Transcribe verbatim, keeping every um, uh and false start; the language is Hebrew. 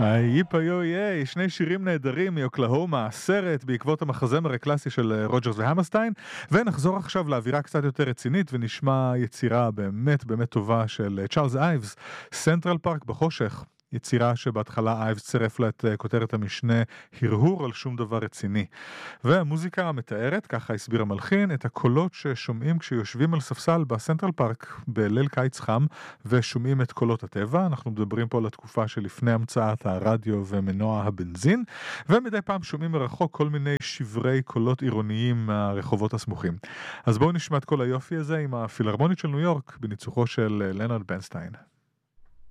היפה יו יי, שני שירים נהדרים מאוקלהומה, סרט בעקבות המחזמר הקלאסי של רוג'רס והמרסטיין, ונחזור עכשיו לאווירה קצת יותר רצינית ונשמע יצירה באמת באמת טובה של צ'ארלס אייבס, סנטרל פארק בחושך. יצירה שבהתחלה אייבס צירף לה את כותרת המשנה הרהור על שום דבר רציני. והמוזיקה מתארת, ככה הסביר המלחין, את הקולות ששומעים כשיושבים על ספסל בסנטרל פארק בליל קיץ חם ושומעים את קולות הטבע. אנחנו מדברים פה על התקופה שלפני המצאת הרדיו ומנוע הבנזין, ומדי פעם שומעים מרחוק כל מיני שברי קולות עירוניים מהרחובות הסמוכים. אז בואו נשמע את כל היופי הזה עם הפילהרמונית של ניו יורק בניצוחו של לנארד ברנסטיין.